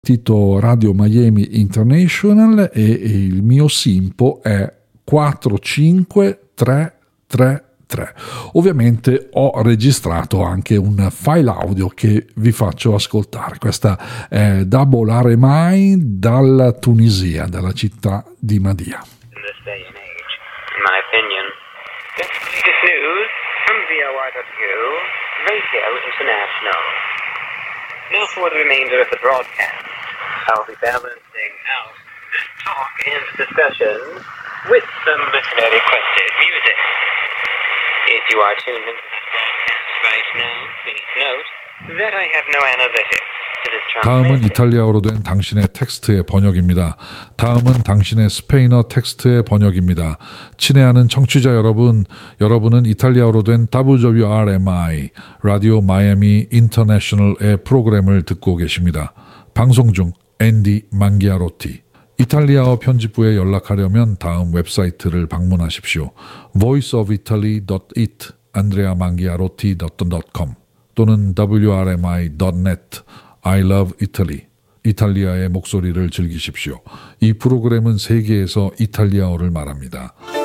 Tito Radio Miami International e il mio SINPO è 45333. Ovviamente ho registrato anche un file audio che vi faccio ascoltare. Questa è Double RMI dalla Tunisia, dalla città di Madia. In this day and age, in my opinion. This is the latest news from VORW Radio International. Now for the remainder of the broadcast, I'll be balancing out talk and discussion with some listener-requested music. If you are tuned into this broadcast right now, please note that I have no analytics to this 다음은 transmission. 이탈리아어로 된 당신의 텍스트의 번역입니다. 다음은 당신의 스페인어 텍스트의 번역입니다. 친애하는 청취자 여러분, 여러분은 이탈리아어로 된 WRMI, 라디오 마이애미 인터내셔널의 프로그램을 듣고 계십니다. 방송 중 앤디 망기아로티. 이탈리아어 편집부에 연락하려면 다음 웹사이트를 방문하십시오. voiceofitaly.it, andreamangiarotti.com 또는 wrmi.net, I love Italy. 이탈리아의 목소리를 즐기십시오. 이 프로그램은 세계에서 이탈리아어를 말합니다.